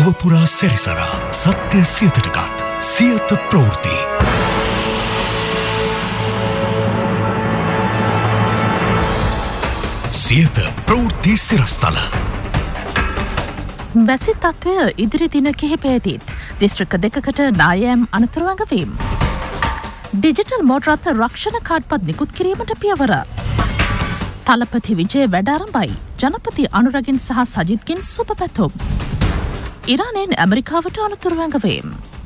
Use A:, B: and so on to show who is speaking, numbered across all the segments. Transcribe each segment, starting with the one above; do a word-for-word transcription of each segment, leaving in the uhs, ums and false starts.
A: ලොවපුරා සැරිසරා සත්‍ය සියතටගත් සියත ප්‍රවෘත්ති. සියත ප්‍රවෘත්ති සිරස්තල.
B: වැසි තත්ත්වය ඉදිරි දින කිහිපයේදීත් දිස්ත්‍රික්ක දෙකකට නායෑම් අනතුරුවඟවීම්. ඩිජිටල් මෝඩරත් රක්ෂණ කාඩ්පත් නිකුත් කිරීමට පියවර. තලපති විජය වැඩාරම්භයි ජනපති අනුරගින් සහ සජිත්ගෙන් සුබ පැතුම්. ඉරානයෙන් ඇමරිකාවට අනතුරුවඟවීම්.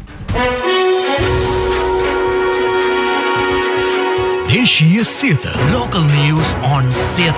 A: දේශීය Siyatha local news on Siyatha.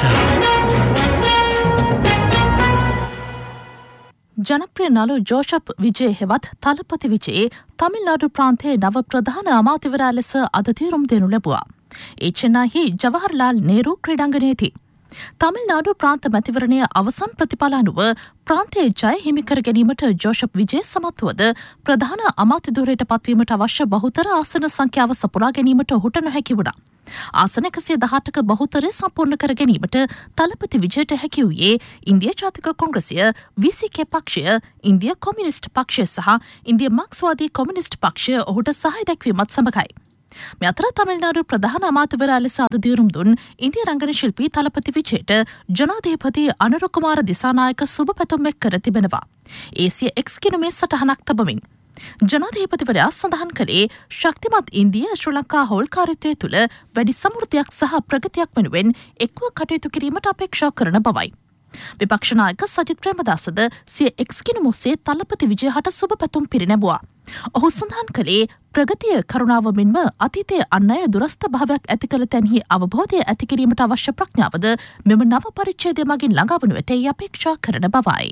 B: ජනප්‍රිය නළු ජෝෂප් විජය හෙවත් තලපති විජයේ තමිල්නාඩු ප්‍රාන්තයේ නව ප්‍රධාන අමාත්‍යවරයා ලෙස අද තීරුම් දෙනු ලැබුවා. ඒ චෙන්නයිහි ජවහර්ලාල් නේරු ක්‍රීඩාංගණයේදී තමිල්නාඩු ප්‍රාන්ත මැතිවරණය අවසන් ප්‍රතිඵල අනුව ප්‍රාන්තයේ ජය හිමිකර ගැනීමට ජෝෂප් විජය සමත් වුවද ප්‍රධාන අමාත්‍යධූරයට පත්වීමට අවශ්‍ය බහුතර ආසන සංඛ්‍යාව සපුරා ගැනීමට ඔහුට නොහැකි වුණා. ආසන එකසිය දහඅටක බහුතරය සම්පූර්ණ කර ගැනීමට තලපති විජයට හැකි වූයේ ඉන්දිය ජාතික කොංග්‍රසය, වී සී කේ පක්ෂය, ඉන්දිය කොමියුනිස්ට් පක්ෂය සහ ඉන්දිය මාක්ස්වාදී කොමියුනිස්ට් පක්ෂය ඔහුට සහාය දැක්වීමත් සමගයි. මේ අතර තමිල්නාඩු ප්‍රධාන අමාත්‍යවරයා ලෙස අද දියුරුම් දුන් ඉන්දිය රංගන ශිල්පී තලපති විජයට ජනාධිපති අනුර කුමාර දිසානායක සුබ පැතුම් එක් කර තිබෙනවා. ඒ සිය එක්ස් කිනුමේ සටහනක් තබමින් ජනාධිපතිවරයා සඳහන් කළේ ශක්තිමත් ඉන්දිය ශ්‍රී ලංකා හෝල්කාරීත්වය තුළ වැඩි සමෘද්ධියක් සහ ප්‍රගතියක් වෙනුවෙන් එක්ව කටයුතු කිරීමට අපේක්ෂා කරන බවයි. විපක්ෂ නායක සජිත් ප්‍රේමදාසද සිය එක්ස් කිනුම ඔස්සේ තලපති විජය හට සුබ පැතුම් පිරිනැමුවා. ඔහු සඳහන් කළේ ප්‍රගතිය කරුණාව මෙන්ම අතීතයේ අන් අය දුරස්ථ භාවයක් ඇති කළ තැන්හි අවබෝධය ඇති කිරීමට අවශ්‍ය ප්‍රඥාවද මෙම නව පරිච්ඡේදය මගින් ළඟා වනු ඇතැයි අපේක්ෂා කරන බවයි.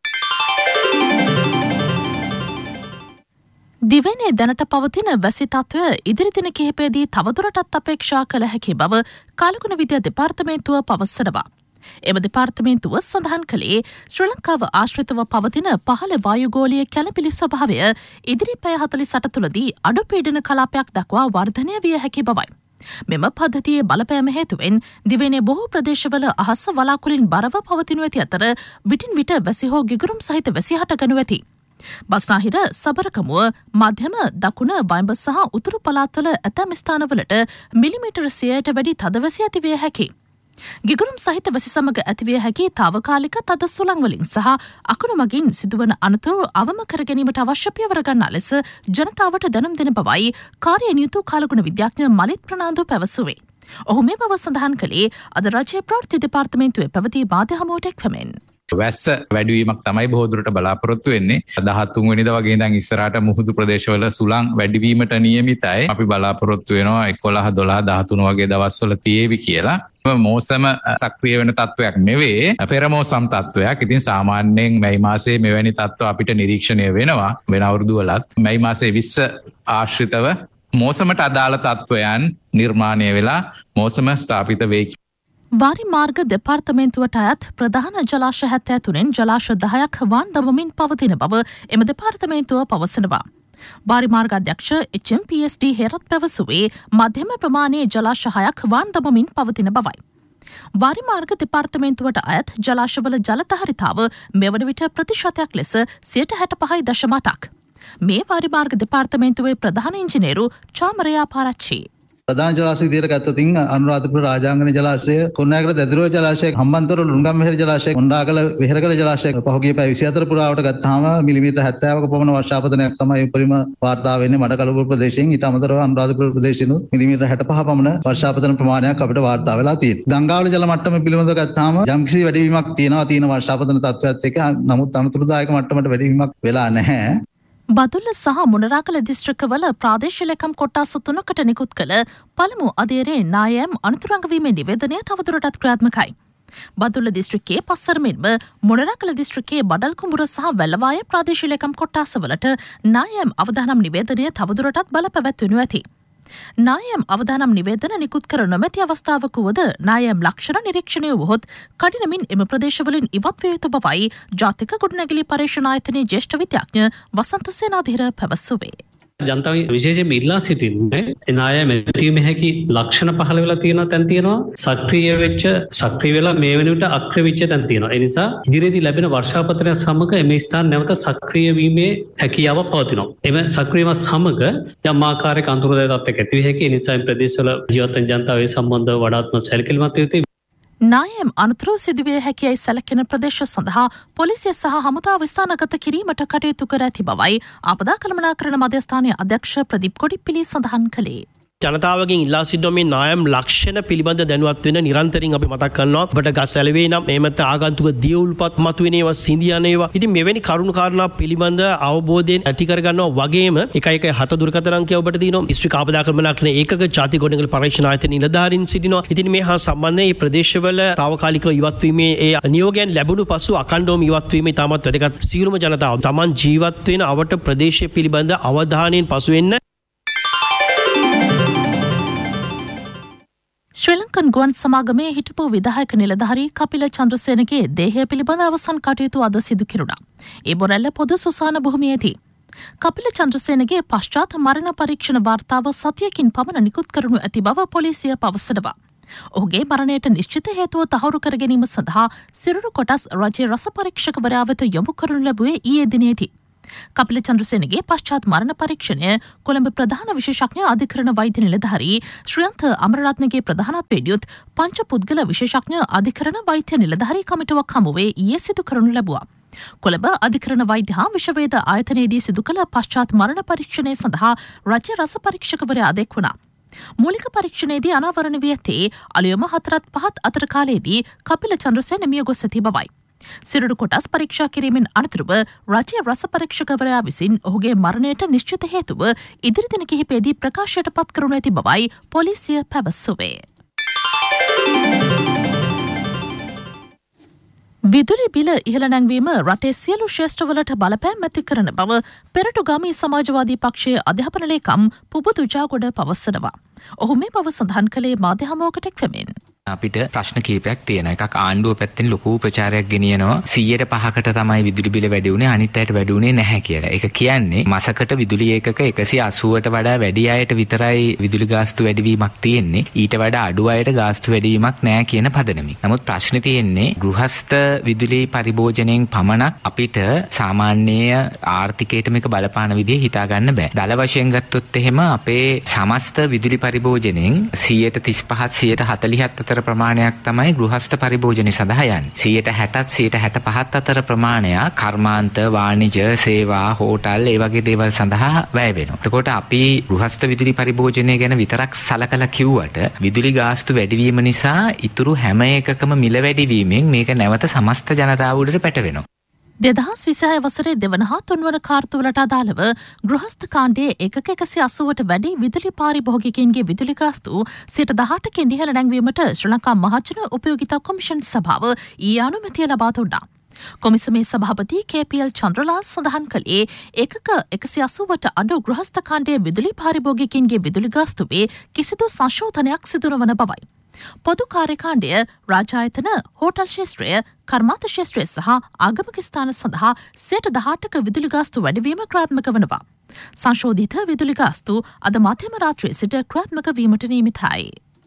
B: දිවයිනේ දැනට පවතින වැසි තත්ත්වය ඉදිරි දින කිහිපයේදී තවදුරටත් අපේක්ෂා කළ හැකි බව කාලගුණ විද්‍යා දෙපාර්තමේන්තුව පවසනවා. එම දෙපාර්තමේන්තුව සඳහන් කළේ ශ්‍රී ලංකාව ආශ්‍රිතව පවතින පහළ වායුගෝලීය කැළඹිලි ස්වභාවය ඉදිරි පැය හතළිස් අට තුළදී අඩු පීඩන කලාපයක් දක්වා වර්ධනය විය හැකි බවයි. මෙම පද්ධතියේ බලපෑම හේතුවෙන් දිවයිනේ බොහෝ ප්‍රදේශවල අහස වලාකුළින් බරව පවතිනු ඇති අතර විටින් විට වැසි හෝ ගිගුරුම් සහිත වැසි හටගනු ඇති. බස්නාහිර, සබරකමුව, මධ්‍යම, දකුණ, වයඹ සහ උතුරු පළාත්වල ඇතැම් ස්ථානවලට මිලිමීටර සියයට වැඩි තදවැසි ඇතිවිය හැකි. ගිගුරුම් සහිත වැසි සමග ඇතිවිය හැකි තාවකාලික තද සුළං වලින් සහ අකුණු මගින් සිදුවන අනතුරු අවම කර ගැනීමට අවශ්‍ය පියවර ගන්නා ලෙස ජනතාවට දැනුම් දෙන බවයි කාර්ය නියුතු කාලගුණ විද්‍යාඥ මලිත් ප්‍රනාන්දු පැවසුවේ. ඔහු මේ බව සඳහන් කළේ අද රජයේ ප්‍රවෘත්ති දෙපාර්තමේන්තුවේ පැවති මාධ්‍ය හමුවට එක්වමින්.
C: වැස්ස වැඩිවීමක් තමයි බොහෝ දුරට බලාපොරොත්තු වෙන්නේ. දහතුන් වෙනිදා වගේ ඉඳන් ඉස්සරහට මුහුදු ප්‍රදේශවල සුළං වැඩිවීමට නියමිතයි. අපි බලාපොරොත්තු වෙනවා එකොළහ දොළහ දහතුන වගේ දවස්වල තියේවි කියලා. මෝසම සක්‍රිය වෙන තත්වයක් නෙවෙයි, පෙර මෝසම් තත්වයක්. ඉතින් සාමාන්‍යයෙන් මැයි මාසයේ මෙවැනි තත්ත්ව අපිට නිරීක්ෂණය වෙනවා. වෙන අවුරුදු වලත් මැයි මාසයේ විස්ස ආශ්‍රිතව මෝසමට අදාළ තත්වයන් නිර්මාණය වෙලා මෝසම ස්ථාපිත වේ.
B: වාරි මාර්ග දෙපාර්තමේන්තුවට අයත් ප්‍රධාන ජලාශ හැත්තෑ තුනෙන් ජලාශ දහයක් වන් දමමින් පවතින බව එම දෙපාර්තමේන්තුව පවසනවා. වාරි මාර්ග අධ්‍යක්ෂ එච් එම් පී එස් ඩී හේරත් පැවසුවේ මධ්‍යම ප්‍රමාණයේ ජලාශ හයක් වන් දමමින් පවතින බවයි. වාරි මාර්ග දෙපාර්තමේන්තුවට අයත් ජලාශවල ජලධාරිතාව මෙවන විට ප්‍රතිශතයක් ලෙස සියයට හැට පහයි දශම අටක්. මේ වාරි මාර්ග දෙපාර්තමේන්තුවේ ප්‍රධාන ඉංජිනේරු චාමරයා පාරච්චි.
D: ප්‍රධාන ජලාශ විදියට ගත්තොතින් අනුරාධපුර රාජාංගන ජලාශය, කොණ්ණෑගල දැදිරුව ජලාශය, හම්බන්තොට ලුණුගම්වෙහෙර ජලාශය, කොණ්ඩාගල වෙහෙරගල ජලාශය පහුගිය පැය විසිහතර පුරාවට ගත්තාම මිලිමීටර හැත්තෑවක පමණ වර්ෂාපතනයක් තමයි උපරිම වාර්තා වෙන්නේ මඩකලපුර ප්‍රදේශයෙන්. ඊට අමතරව අනුරාධපුර ප්‍රදේශිනුත් මිලිමීටර හැටපහ පමණ වර්ෂාපතන ප්‍රමාණයක් අපිට වාර්තා වෙලා තියෙනවා. ගංගාවල ජල මට්ටම පිළිබඳව ගත්තාම යම්කිසි වැඩිවීමක් තියෙනවා තියෙන වර්ෂාපතන තත්ත්වයත් එක්ක. නමුත් අනුතුරුදායක මට්ටමට වැඩිවීමක් වෙලා නැහැ.
B: බදුල්ල සහ මුණරාගල දිස්ත්‍රික්කවල ප්‍රාදේශීය ලේකම් කොට්ටාස තුනකට නිකුත් කළ පළමු අධීරයේ නායම් අනුතරංගවීමේ නිවේදනය තවදුරටත් ක්‍රියාත්මකයි. බදුල්ල දිස්ත්‍රික්කයේ පස්සර මෙන්ම මුණරාගල දිස්ත්‍රික්කයේ බඩල් කුඹුර සහ වැල්ලවාය ප්‍රාදේශීය ලේකම් කොට්ටාසවලට නායම් අවදානම් නිවේදනය තවදුරටත් බලපැවැත්වෙනු ඇති. නායම් අවදානම් නිවේදන නිකුත් කර නොමැති අවස්ථාවක වුවද නායම් ලක්ෂණ නිරීක්ෂණය වුවහොත් කඩිනමින් එම ප්‍රදේශවලින් ඉවත් විය යුතු බවයි ජාතික ගොඩනැගිලි පර්යේෂණ ආයතනයේ ජ්‍යෙෂ්ඨ විද්‍යාඥ වසන්ත සේනාධීර පැවසුවේ.
E: ජනතාව විශේෂයෙන්ම ඉල්ලා සිටින්නේ ණය මෙතිීමේ හැකි ලක්ෂණ පහළ වෙලා තියෙනවා තැන් තියෙනවා සක්‍රීය වෙච්ච සක්‍රීය වෙලා මේ වෙන විට අක්‍රිය වෙච්ච තැන් තියෙනවා. ඒ නිසා ඉදිරියේදී ලැබෙන වර්ෂාපතනය සමග මේ ස්ථාන නැවත සක්‍රීය වීමේ හැකියාව පවතිනවා. එම සක්‍රීය වීම සමග යම් ආකාරයක අන්තර්ජාල තත්ත්වයක් ඇති වෙ හැකි. ඒ නිසා මේ ප්‍රදේශවල ජීවත් වෙන ජනතාව ඒ සම්බන්ධව වඩාත්ම සැලකිලිමත් වෙ යුතුයි.
B: නායම් අනතුරු සිදුවිය හැකියයි සැලකෙන ප්‍රදේශ සඳහා පොලිසිය සහ හමුදාව ස්ථානගත කිරීමට කටයුතු කර ඇති බවයි ආපදා කළමනාකරණ මධ්‍යස්ථානයේ අධ්‍යක්ෂ ප්‍රදීප් කොඩිප්පිලි සඳහන් කළේ.
F: ජනතාවගෙන් ඉල්ලා සිටින මේ නායම් ලක්ෂණ පිළිබඳ දැනුවත් වෙන නිරන්තරයෙන් අපි මතක් කරනවා. ඔබට ගස් ඇලවේ නම් එහෙමත් ආගන්තුක දියවුල්පත් මතුවෙන ඒවා සිඳියන ඒවා. ඉතින් මෙවැනි කරුණු කාරණා පිළිබඳ අවබෝධයෙන් ඇති කර ගන්නවා වගේම එකයි එකයි හත දුරකථන අංකය ඔබට දිනවා. ස්ත්‍රී ආපදා කළමනාකරණ ඒකක ජාතික ගොඩනැගිලි පරීක්ෂණ ආයතන නිලධාරීන් සිටිනවා. ඉතින් මේ හා සම්බන්ධයෙන් මේ ප්‍රදේශවල తాවකාලිකව ඉවත් වීමේ ඒ නියෝගයන් ලැබුණු පසු අඛණ්ඩවම ඉවත් වීම ඉතාමත් වැදගත්. සියලුම ජනතාව තමන් ජීවත් වෙන අවට ප්‍රදේශය පිළිබඳ අවධානයෙන් පසු වෙන්න.
B: ශ්‍රී ලංකන් ගුවන් සමාගමේ හිටපු විධායක නිලධාරී කපිල චන්ද්‍රසේනගේ දේහය පිළිබඳ අවසන් කටයුතු අද සිදු කෙරුණා. ඒ බොරැල්ල පොදු සුසාන භූමියේදී කපිල චන්ද්‍රසේනගේ පශ්චාත් මරණ පරීක්ෂණ වාර්තාව සතියකින් පමණ නිකුත් කරනු ඇති බව පොලිසිය පවසනවා. ඔහුගේ මරණයට නිශ්චිත හේතුව තහවුරු කර ගැනීම සඳහා සිරුරු කොටස් රජයේ රස පරීක්ෂකවරයා වෙත යොමු කරනු ලැබුවේ ඊයේ දිනේදී. කපිල චන්ද්‍රසේනගේ පශ්චාත් මරණ පරීක්ෂණය කොළඹ ප්‍රධාන විශේෂඥ අධිකරණ වෛද්‍ය නිලධාරී ශ්‍රියන්ත අමරරත්නගේ ප්‍රධානත්වයෙන් යුත් පංච පුද්ගල විශේෂඥ අධිකරණ වෛද්‍ය නිලධාරී කමිටුවක් හමුවේ ඊයේ සිදු කරනු ලැබුවා. කොළඹ අධිකරණ වෛද්‍ය හා විශ්වවේද ආයතනයේදී සිදු කළ පශ්චාත් මරණ පරීක්ෂණය සඳහා රජ්‍ය රස පරීක්ෂකවරයා අධෙක් වුණා. මූලික පරීක්ෂණයේදී අනාවරණ වී ඇත්තේ අලුයම හතරත් පහත් අතර කාලයේදී කපිල චන්ද්‍රසේන මිය ගොස් ඇති බවයි. සිරුරු කොටස් පරීක්ෂා කිරීමෙන් අනතුරුව රජ්‍ය රස පරීක්ෂකවරයා විසින් ඔහුගේ මරණයට නිශ්චිත හේතුව ඉදිරි දින කිහිපයේදී ප්‍රකාශයට පත් කරනු ඇති බවයි පොලිසිය පැවසුවේ. විදුලි බිල ඉහළ නැංවීම රටේ සියලු ශ්‍රේෂ්ඨවලට බලපෑම් ඇති කරන බව පෙරටුගාමී සමාජවාදී පක්ෂයේ අධ්‍යාපන ලේකම් පුබුදු ජාගොඩ පවසනවා. ඔහු මේ බව සඳහන් කළේ මාධ්‍ය හමුවකට එක්වෙමින්.
G: අපිට ප්‍රශ්න කීපයක් තියෙනවා. එකක් ආණ්ඩුව පැත්තෙන් ලොකු ප්‍රචාරයක් ගෙනියනවා සීයට පහකට තමයි විදුලි බිල වැඩි වුණේ අනිත් අයට වැඩි වුණේ නැහැ කියලා. ඒක කියන්නේ මාසකට විදුලි ඒකක එකසිය අසූවට වඩා වැඩි අයට විතරයි විදුලි ගාස්තු වැඩිවීමක් තියෙන්නේ. ඊට වඩා අඩු අයට ගාස්තු වැඩිවීමක් නැහැ කියන පදනමින්. නමුත් ප්‍රශ්නේ තියෙන්නේ ගෘහස්ත විදුලි පරිභෝජනයෙන් පමණක් අපිට සාමාන්‍ය ආර්ථිකයට මේක බලපාන විදිහ හිතා ගන්න බෑ. දල වශයෙන් ගත්තොත් එහෙම අපේ සමස්ත විදුලි පරිභෝජනයෙන් සීයට තිස්පහත් සීයට හතළිහත් අතර ප්‍රමාණයක් තමයි ගෘහස්ත පරිභෝජනය සඳහා යන්නේ. සීයට හැටත් සීයට හැටපහත් අතර ප්‍රමාණයක් කර්මාන්ත, වාණිජ, සේවා, හෝටල් ඒ වගේ දේවල් සඳහා වැය වෙනවා. එතකොට අපි ගෘහස්ත විදුලි පරිභෝජනය ගැන විතරක් සලකලා කිව්වට විදුලි ගාස්තු වැඩිවීම නිසා ඉතුරු හැම එකකම මිල වැඩිවීමෙන් මේක නැවත සමස්ත ජනතාව උඩට පැටවෙනවා.
B: දෙදහස් විසිහය වසරේ දෙවන හා තුන්වන කාර්තුවලට අදාළව ගෘහස්ත කාණ්ඩයේ එකක එකසිය අසූවට වැඩි විදුලි පාරිභෝගිකයින්ගේ විදුලි ගාස්තු සියයට දහඅටකින් ඉහළ නැංවීමට ශ්‍රී ලංකා මහජන උපයෝගිතා කොමිෂන් සභාව ඊයේ අනුමැතිය ලබා දුන්නා. කොමිසමේ සභාපති කේ.පී.එල්. චන්ද්‍රලාල් සඳහන් කළේ ඒකක එකසිය අසූවට අඩු ගෘහස්ත කාණ්ඩයේ විදුලි පාරිභෝගිකයින්ගේ විදුලි ගාස්තුවේ කිසිදු සංශෝධනයක් සිදු නොවන බවයි. පොදු කාර්යකාණ්ඩය රාජායතන, හෝටල් ශේෂ්ත්‍රය, කර්මාන්ත ශේෂ්ත්‍රය සහ ආගමික ස්ථාන සඳහා සියයට දහඅටක විදුලි ගාස්තු වැඩිවීම ක්‍රියාත්මක වනවා. සංශෝධිත විදුලි ගාස්තු අද මධ්‍යම රාත්‍රියේ සිට ක්‍රියාත්මක වීමට නියමිතයි.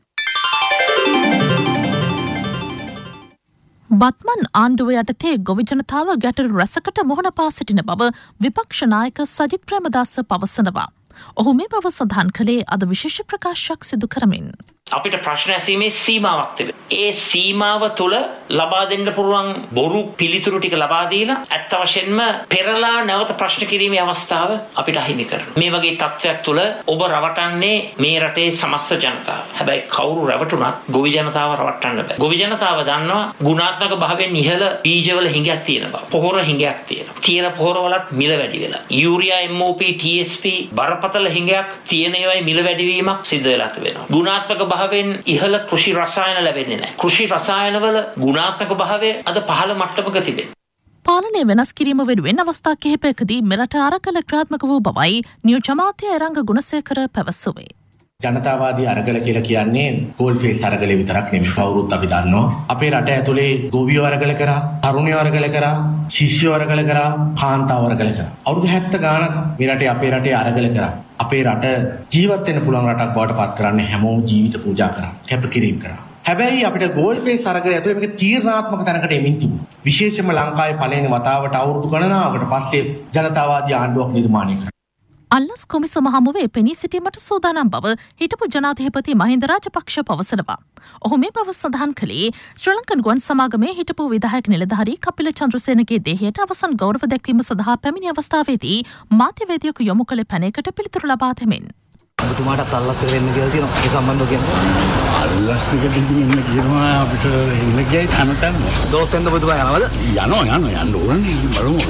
B: බත්මන් ආණ්ඩුව යටතේ ගොවි ජනතාව ගැටලු රැසකට මුහුණ පා සිටින බව විපක්ෂ නායක සජිත් ප්‍රේමදාස පවසනවා. ඔහු මේ බව සඳහන් කළේ අද විශේෂ ප්‍රකාශයක් සිදු කරමින්.
H: අපිට ප්‍රශ්න ඇසීමේ සීමාවක් තිබෙනවා. ඒ සීමාව තුළ ලබා දෙන්න පුළුවන් බොරු පිළිතුරු ටික ලබා දීලා ඇත්ත වශයෙන්ම පෙරලා නැවත ප්‍රශ්න කිරීමේ අවස්ථාව අපිට අහිමි කරනවා. මේ වගේ තත්ත්වයක් තුළ ඔබ රවටන්නේ මේ රටේ සමස්ත ජනතාව. හැබැයි කවුරු රැවටුණත් ගොවි ජනතාව රවට්ටන්න බෑ. ගොවි ජනතාව දන්නවා ගුණාත්මක භාවයෙන් ඉහළ බීජවල හිඟයක් තියෙන බව. පොහොර හිඟයක් තියෙනවා. තියෙන පොහොරවලත් මිල වැඩි වෙලා. යූරියා, එම් ඕ පී, ටී එස් පී බරපතල හිඟයක් තියෙන ඒවායි මිල වැඩිවීමක් සිද්ධ වෙලා තිබෙනවා. ගුණාත්මක භාවයෙන් ඉහළ කෘෂි රසායන ලැබෙන්නේ නැහැ. කෘෂි රසායනවල ගුණාත්මක භාවය අද පහළ මට්ටමක තිබෙනවා.
B: පාලනය වෙනස් කිරීම වෙනුවෙන් අවස්ථා කිහිපයකදී මෙරට අරගල ක්‍රියාත්මක වූ බවයි නියු ජමාතය එරංග ගුණසේකර පැවසුවේ.
I: ජනතාවාදී අරගල කියලා කියන්නේ ගෝල් ෆේස් අරගලේ විතරක් නෙමෙයි. කවුරුත් අපි දන්නවා. අපේ රට ඇතුලේ ගෝවියෝ අරගල කරා, තරුණියෝ අරගල කරා, ශිෂ්‍යයෝ අරගල කරා, කාන්තාව අරගල කරා. අවුරුදු හැත්තෑ ගාණක් මේ රටේ අපේ රටේ අරගල කරා. අපේ රට ජීවත් වෙන්න පුළුවන් රටක් බවට පත් කරන්න හැමෝම ජීවිත පූජා කරා. කැපකිරීම කරා. හැබැයි අපිට ගෝල් ෆේස් අරගල ඇතුලේ මේක තීරණාත්මක තැනකට එමින් තිබුණා. විශේෂයෙන්ම ලංකාවේ පළවෙනි වතාවට අවුරුදු ගණනාවකට පස්සේ ජනතාවාදී ආණ්ඩුවක් නිර්මාණය කරා.
B: අල්ලස් කොමිසම හමුවේ පෙනී සිටීමට සූදානම් බව හිටපු ජනාධිපති මහින්ද රාජපක්ෂ පවසනවා. ඔහු මේ බව සඳහන් කළේ ශ්‍රී ලංකන් ගුවන් සමාගමේ හිටපු විධායක නිලධාරී කපිල චන්ද්‍රසේනගේ දේහයට අවසන් ගෞරව දැක්වීම සඳහා පැමිණි අවස්ථාවේදී මාධ්‍යවේදියෙකු යොමු කළ පැනයකට පිළිතුරු ලබා දෙමින්
J: ඔබතුමාටත් අල්ලස් එකට එන්න කියලා තියෙනවා. ඒ සම්බන්ධව කියන්නේ
K: අල්ලස් එකට එන්න කියනවා අපිට එන්න කියයි තනතන.
J: දෝසෙන්ද ඔබතුමා යනවද?
K: යනවා යනවා යන්න ඕනේ බලමු.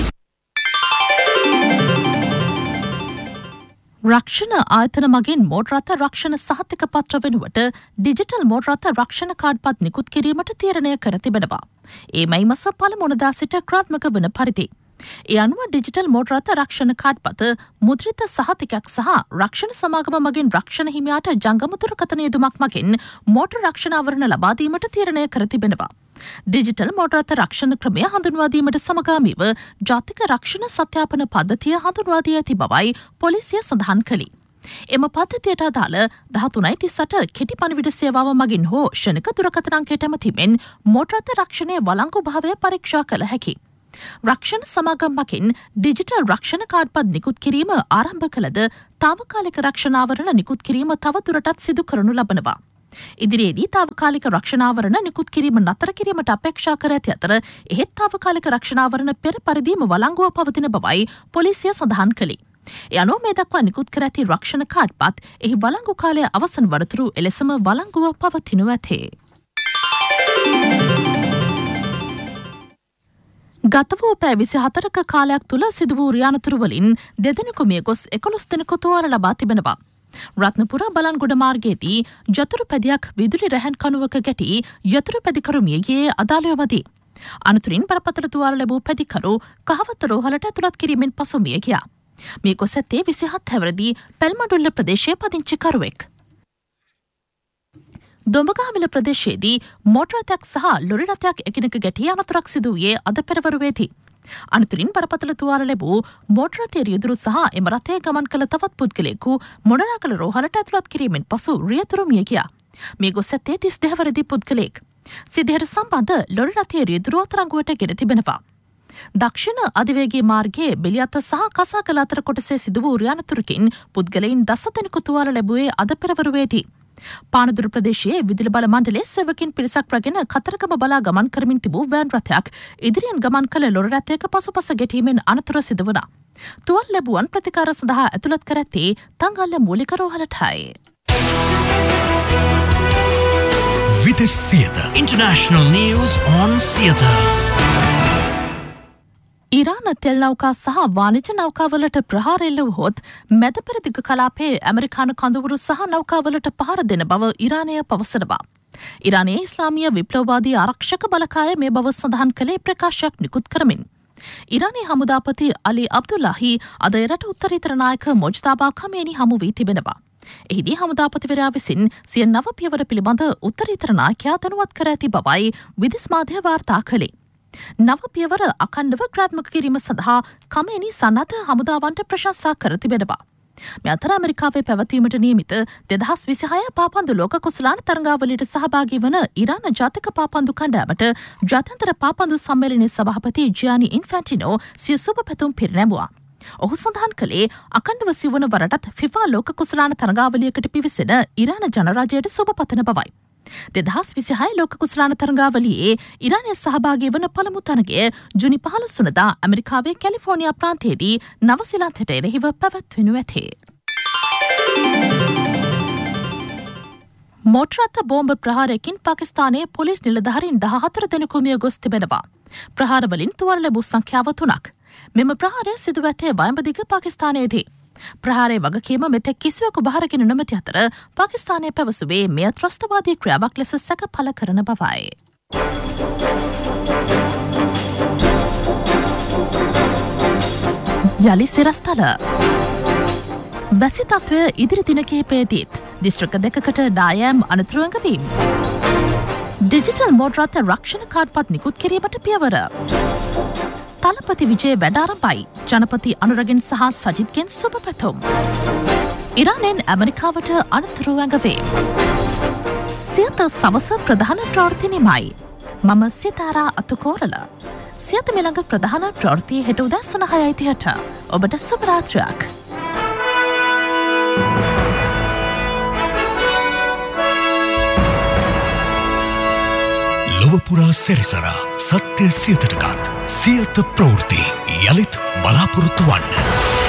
B: රක්ෂණ ආයතන මගින් මෝටර් රථ රක්ෂණ සහතික පත්‍ර වෙනුවට ඩිජිටල් මෝටර් රථ රක්ෂණ කාඩ්පත් නිකුත් කිරීමට තීරණය කර තිබෙනවා. ඒ මයි මස පළමුවනදා සිට ක්‍රියාත්මක වන පරිදි. ඒ අනුව ඩිජිටල් මෝටර් රථ රක්ෂණ කාඩ්පත මුද්‍රිත සහතිකයක් සහ රක්ෂණ සමාගම මගින් රක්ෂණ හිමියාට ජංගම දුරකථන යෙදුමක් මගින් මෝටර් රක්ෂණ ආවරණ ලබා දීමට තීරණය කර තිබෙනවා. ඩිජිටල් මෝටර් රථ රක්ෂණ ක්‍රමය හඳුන්වා දීමට සමගාමීව ජාතික රක්ෂණ සත්‍යාපන පද්ධතිය හඳුන්වා දී ඇති බවයි පොලිසිය සඳහන් කළේ. එම පද්ධතියට අදාළ දහතුනයි තිස්සට කෙටි පණිවිඩ සේවාව මගින් හෝ ෂණික දුරකථන අංකයට ඇමතිමෙන් මෝටර් රථ රක්ෂණයේ වළංගු භාවය පරීක්ෂා කළ හැකි. රක්ෂණ සමාගම් මගින් ඩිජිටල් රක්ෂණ කාඩ්පත් නිකුත් කිරීම ආරම්භ කළද තාවකාලික රක්ෂණ ආවරණ නිකුත් කිරීම තවදුරටත් සිදු කරනු ලබනවා. ඉදිරියේදී තාවකාලික රක්ෂණාවරණ නිකුත් කිරීම නතර කිරීමට අපේක්ෂා කර ඇති අතර එහෙත් තාවකාලික රක්ෂණාවරණ පෙර පරිදිම වළංගුව පවතින බවයි පොලිසිය සඳහන් කළේ. ඒ අනුව මේ දක්වා නිකුත් කර ඇති රක්ෂණ කාඩ්පත් එහි වළංගු කාලය අවසන් වනතුරු එලෙසම වළංගුව පවතිනු ඇතේ. ගත වූ පැය විසිහතරක කාලයක් තුළ සිදු වූ රියානතුරු වලින් දෙදෙනෙකු මිය ගොස් එකොළොස් දෙනෙකු තුවාල ලබා තිබෙනවා. රත්නපුර බලන්ගොඩ මාර්ගයේදී යතුරු පැදියක් විදුලි රැහැන් කණුවක ගැටි යතුරු පැදිකරු මිය ගියේ අදාළවදී. අනතුරින් බරපතල තුවාල ලැබූ පැදිකරු කහවත රෝහලට ඇතුළත් කිරීමෙන් පසු මිය ගියා. මිය ගොස් ඇත්තේ විසිහත් හැවිරිදි පැල්මඩුල්ල ප්‍රදේශයේ පදිංචිකරුවෙක්. දොඹගහවිල ප්‍රදේශයේදී මෝටර රථයක් සහ ලොරි රථයක් එකිනෙක ගැටී අනතුරක් සිදු වූයේ අද පෙරවරුවේදී. අනතුරින් බරපතල තුවාල ලැබූ මෝටර රථයේ රියදුරු සහ එම රථයේ ගමන් කළ තවත් පුද්ගලයෙකු මොනරාගල රෝහලට ඇතුළත් කිරීමෙන් පසු රියදුරු මිය ගියා. මිය ගොස් ඇත්තේ තිස් දෙකවරදී පුද්ගලයෙක්. සිද්ධියට සම්බන්ධ ලොරි රථයේ රියදුරු අත්අඩංගුවට ගෙන තිබෙනවා. දක්ෂිණ අධිවේගී මාර්ගයේ බෙලියත සහ කසාකල අතර කොටසේ සිදු වූ රියානතුරකින් පුද්ගලයින් දස දෙනෙකු තුවාල ලැබුවේ අද පෙරවරුවේදී. පානදුර ප්‍රදේශයේ විදුලි බල මණ්ඩලයේ සේවකින් පිරිසක් රැගෙන කතරගම බලා ගමන් කරමින් තිබූ වෑන් රථයක් ඉදිරියෙන් ගමන් කළ ලොරි රථයක පසුපස ගැටීමෙන් අනතුර සිදු වුණා. තුවාල ලැබුවන් ප්‍රතිකාර සඳහා ඇතුළත් කර ඇත්තේ තංගල්ල මූලික රෝහලටයි.
A: Vites Theatre International News on Theatre.
B: ඉරාන තෙල් නෞකා සහ වාණිජ නෞකාවලට ප්‍රහාර එල්ල වුවහොත් මැද පෙරදිග කලාපයේ ඇමරිකානු කඳවුරු සහ නෞකාවලට පහර දෙන බව ඉරානය පවසනවා. ඉරානයේ ඉස්ලාමීය විප්ලවවාදී ආරක්ෂක බලකාය මේ බව සඳහන් කළේ ප්‍රකාශයක් නිකුත් කරමින්. ඉරානයේ හමුදාපති අලි අබ්දුල්ලාහි අද එරට උත්තරීතර නායක මොජ්තබා ඛමේනි හමු වී තිබෙනවා. එහිදී හමුදාපතිවරයා විසින් සිය නව පියවර පිළිබඳ උත්තරීතර නායකයා දැනුවත් කර ඇති බවයි විදෙස් මාධ්‍ය වාර්තා කළේ. නව පියවර අඛණ්ඩව ක්‍රියාත්මක කිරීම සඳහා කමේනි සන්නද්ධ හමුදාවන්ට ප්‍රශංසා කර තිබෙනවා. මේ අතර ඇමරිකාවේ පැවතීමට නියමිත දෙදහස් විසිහය පාපන්දු ලෝක කුසලාන තරඟාවලියට සහභාගී වන ඉරාන ජාතික පාපන්දු කණ්ඩායමට ජාත්‍යන්තර පාපන්දු සම්මේලනයේ සභාපති ජියානි ඉන්ෆැන්ටිනෝ සිය සුබ පැතුම් පිරිනැමුවා. ඔහු සඳහන් කළේ අඛණ්ඩව සිවන වරටත් ෆිෆා ලෝක කුසලාන තරඟාවලියකට පිවිසෙන ඉරාන ජනරාජයට සුබ පතන බවයි. දෙදහස් විසිහය ලෝක කුසලාන තරඟාවලියේ ඉරානය සහභාගී වන පළමු තරගය ජුනි පහළොස් වනදා ඇමරිකාවේ කැලිෆෝනියා ප්‍රාන්තයේදී නවසිලන්තයට එරෙහිව පැවැත්වෙනු ඇතේ. මෝටර රථ බෝම්බ ප්‍රහාරයකින් පාකිස්තානයේ පොලිස් නිලධාරීන් දහහතර දෙනෙකු මිය ගොස් තිබෙනවා. ප්‍රහාර වලින් තුවාල ලැබූ සංඛ්‍යාව තුනක්. මෙම ප්‍රහාරය සිදු ඇත්තේ වයඹදිග පාකිස්තානයේදී. ප්‍රහාරයේ වගකීම මෙතෙක් කිසිවෙකු බහරගෙන නොමැති අතර පාකිස්තානය පැවසුවේ මෙය ත්‍රස්තවාදී ක්‍රියාවක් ලෙස සැක පළ කරන බවයි. යලි සිරස්තල වැසි තත්ත්වය ඉදිරි දින කිහිපයේදීත් දිස්ත්‍රික්ක දෙකකට ඩායෑම් අනතුරුවඟවීම්. ඩිජිටල් මෝඩරත රක්ෂණ කාඩ්පත් නිකුත් කිරීමට පියවර. තලපති විජය වැඩාරම්භයි ජනපති අනුරගෙන් සහ සජිත්ගෙන් සුබ පැතුම්. ඉරානෙන් ඇමරිකාවට අනතුරුවඟවේ. සියත සවස ප්‍රධාන ප්‍රාර්ථනයමයි. මම සිතාරා අතුකෝරල. සියත මිළඟ ප්‍රධාන ප්‍රාර්ථී හෙට උදැස්සන හයයි තිහට ඔබට සුබරාත්‍රයක්.
A: ලොවපුරා සැරිසරා සත්‍ය සියතටගත් සියත ප්‍රවෘත්ති යළිත් බලාපොරොත්තු වන්න.